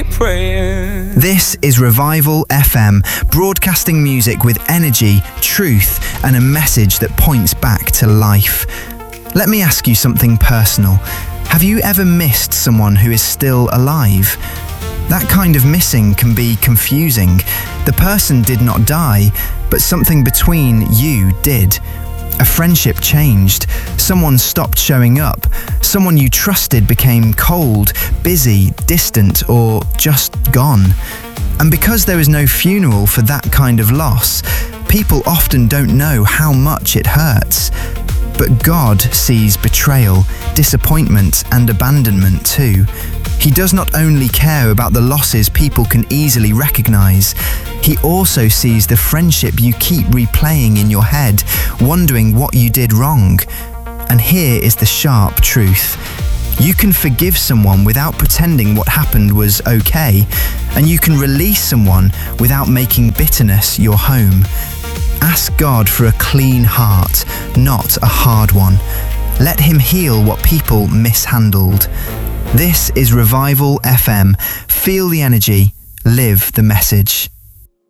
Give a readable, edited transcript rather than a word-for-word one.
keep praying. This is Revival FM, broadcasting music with energy, truth, and a message that points back to life. Let me ask you something personal. Have you ever missed someone who is still alive? That kind of missing can be confusing. The person did not die, but something between you did. A friendship changed. Someone stopped showing up. Someone you trusted became cold, busy, distant, or just gone. And because there is no funeral for that kind of loss, people often don't know how much it hurts. But God sees betrayal, disappointment, and abandonment too. He does not only care about the losses people can easily recognize, he also sees the friendship you keep replaying in your head, wondering what you did wrong. And here is the sharp truth. You can forgive someone without pretending what happened was okay, and you can release someone without making bitterness your home. Ask God for a clean heart, not a hard one. Let him heal what people mishandled. This is Revival FM. Feel the energy, live the message.